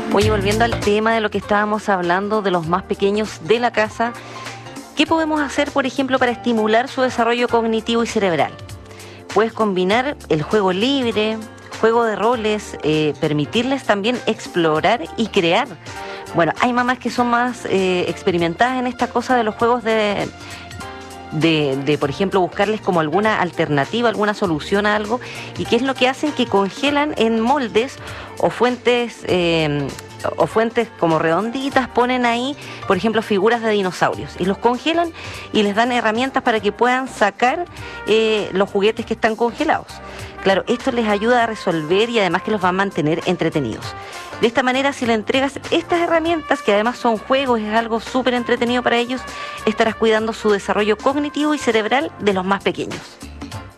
Oye, volviendo al tema de lo que estábamos hablando de los más pequeños de la casa, ¿qué podemos hacer, por ejemplo, para estimular su desarrollo cognitivo y cerebral? Puedes combinar el juego libre, juego de roles, permitirles también explorar y crear. Bueno, hay mamás que son más experimentadas en esta cosa de los juegos de, por ejemplo, buscarles como alguna alternativa, alguna solución a algo, y qué es lo que hacen, que congelan en moldes o fuentes como redonditas, ponen ahí, por ejemplo, figuras de dinosaurios, y los congelan y les dan herramientas para que puedan sacar los juguetes que están congelados. Claro, esto les ayuda a resolver y además que los va a mantener entretenidos. De esta manera, si le entregas estas herramientas, que además son juegos, es algo súper entretenido para ellos, estarás cuidando su desarrollo cognitivo y cerebral de los más pequeños.